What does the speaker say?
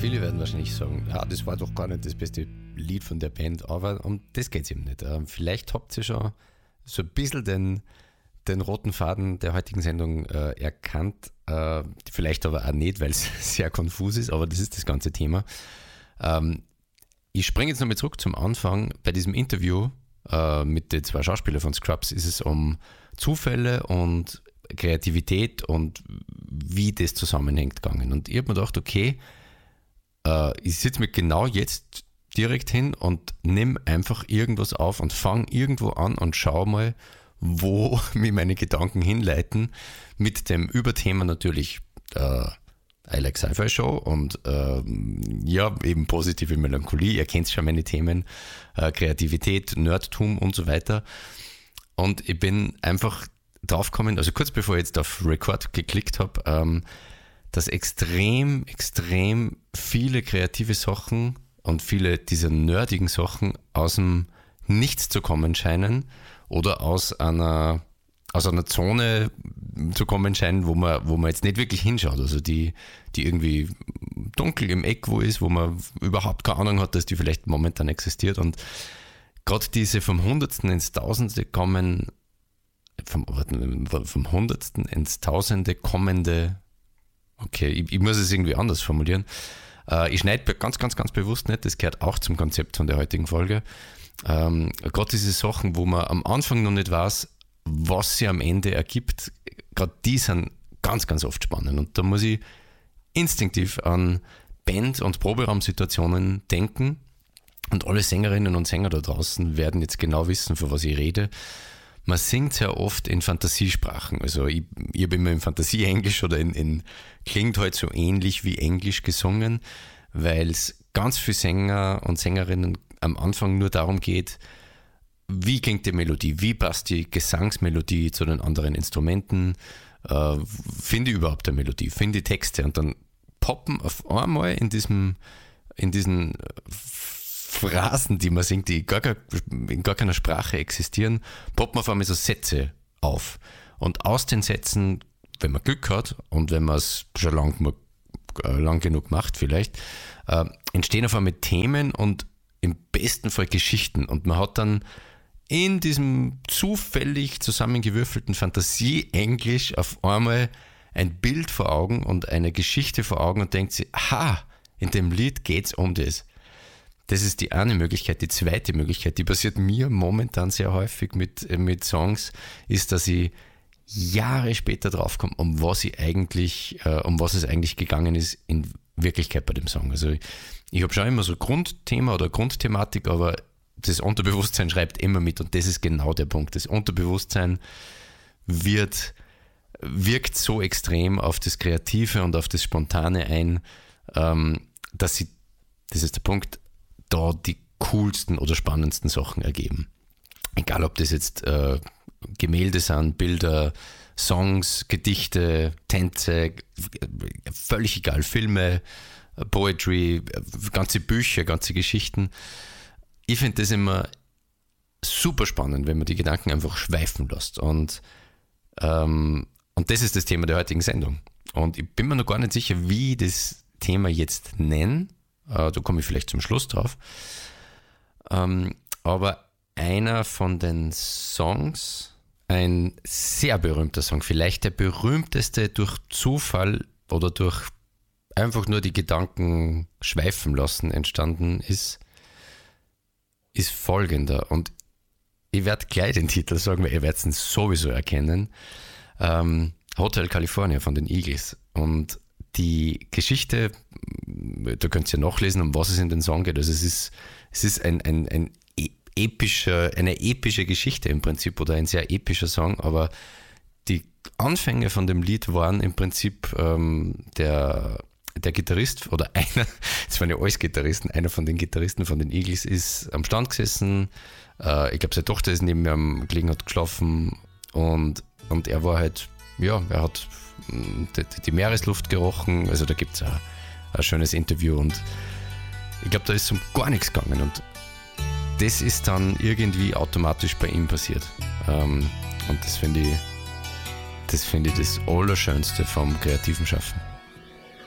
Viele werden wahrscheinlich sagen, ja, das war doch gar nicht das beste Lied von der Band, aber um das geht es eben nicht. Vielleicht habt ihr schon so ein bisschen den roten Faden der heutigen Sendung erkannt, vielleicht aber auch nicht, weil es sehr konfus ist, aber das ist das ganze Thema. Ich springe jetzt nochmal zurück zum Anfang. Bei diesem Interview mit den zwei Schauspielern von Scrubs ist es um Zufälle und Kreativität und wie das zusammenhängt gegangen. Und ich habe mir gedacht, okay, ich sitze mir genau jetzt direkt hin und nimm einfach irgendwas auf und fange irgendwo an und schau mal, wo mich meine Gedanken hinleiten, mit dem Überthema natürlich I Like Sci-Fi Show und ja, eben positive Melancholie, ihr kennt schon meine Themen, Kreativität, Nerdtum und so weiter. Und ich bin einfach draufgekommen, also kurz bevor ich jetzt auf Record geklickt habe, dass extrem viele kreative Sachen und viele dieser nerdigen Sachen aus dem Nichts zu kommen scheinen oder aus einer Zone zu kommen scheinen, wo man jetzt nicht wirklich hinschaut, also die irgendwie dunkel im Eck wo ist, wo man überhaupt keine Ahnung hat, dass die vielleicht momentan existiert. Und gerade diese vom Hundertsten ins Tausendste kommen, vom Hundertsten ins Tausende kommende, okay, ich muss es irgendwie anders formulieren. Ich schneide ganz bewusst nicht, das gehört auch zum Konzept von der heutigen Folge. Gerade diese Sachen, wo man am Anfang noch nicht weiß, was sie am Ende ergibt, gerade die sind ganz oft spannend. Und da muss ich instinktiv an Band- und Proberaumsituationen denken. Und alle Sängerinnen und Sänger da draußen werden jetzt genau wissen, von was ich rede. Man singt sehr oft in Fantasiesprachen. Also ich habe immer in Fantasie-Englisch oder in klingt halt so ähnlich wie Englisch gesungen, weil es ganz viele Sänger und Sängerinnen am Anfang nur darum geht, wie klingt die Melodie, wie passt die Gesangsmelodie zu den anderen Instrumenten, finde ich überhaupt eine Melodie, finde die Texte und dann poppen auf einmal in diesen Phrasen, die man singt, die in gar keiner Sprache existieren, poppen auf einmal so Sätze auf. Und aus den Sätzen, wenn man Glück hat und wenn man es schon lang genug macht vielleicht, entstehen auf einmal Themen und im besten Fall Geschichten. Und man hat dann in diesem zufällig zusammengewürfelten Fantasie-Englisch auf einmal ein Bild vor Augen und eine Geschichte vor Augen und denkt sich, in dem Lied geht's um das. Das ist die eine Möglichkeit. Die zweite Möglichkeit, die passiert mir momentan sehr häufig mit Songs, ist, dass ich Jahre später draufkomme, um was es eigentlich gegangen ist in Wirklichkeit bei dem Song. Also ich habe schon immer so Grundthema oder Grundthematik, aber das Unterbewusstsein schreibt immer mit und das ist genau der Punkt. Das Unterbewusstsein wirkt so extrem auf das Kreative und auf das Spontane ein, dass sie, das ist der Punkt, da die coolsten oder spannendsten Sachen ergeben. Egal, ob das jetzt Gemälde sind, Bilder, Songs, Gedichte, Tänze, völlig egal, Filme, Poetry, ganze Bücher, ganze Geschichten. Ich finde das immer super spannend, wenn man die Gedanken einfach schweifen lässt. Und das ist das Thema der heutigen Sendung. Und ich bin mir noch gar nicht sicher, wie ich das Thema jetzt nenne. Da komme ich vielleicht zum Schluss drauf. Aber einer von den Songs, ein sehr berühmter Song, vielleicht der berühmteste durch Zufall oder durch einfach nur die Gedanken schweifen lassen entstanden ist folgender. Und ich werde gleich den Titel sagen, weil ihr werdet ihn sowieso erkennen. Hotel California von den Eagles. Und die Geschichte, da könnt ihr nachlesen, um was es in den Song geht. Also es ist eine epische Geschichte im Prinzip oder ein sehr epischer Song, aber die Anfänge von dem Lied waren im Prinzip der Gitarrist oder es waren ja alles Gitarristen, einer von den Gitarristen von den Eagles ist am Stand gesessen, ich glaube seine Tochter ist neben mir gelegen, hat geschlafen und er war halt, ja, er hat die Meeresluft gerochen, also da gibt es ein schönes Interview und ich glaube, da ist um gar nichts gegangen und das ist dann irgendwie automatisch bei ihm passiert. Und das finde ich das Allerschönste vom kreativen Schaffen.